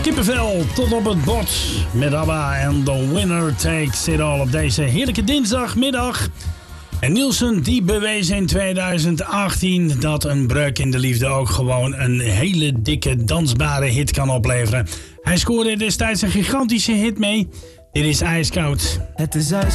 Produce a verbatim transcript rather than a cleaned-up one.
Kippenvel tot op het bot met ABBA en The Winner Takes It All op deze heerlijke dinsdagmiddag. En Nielsen die bewees in tweeduizend achttien dat een breuk in de liefde ook gewoon een hele dikke dansbare hit kan opleveren. Hij scoorde destijds een gigantische hit mee. Dit is IJskoud. Het is ijs.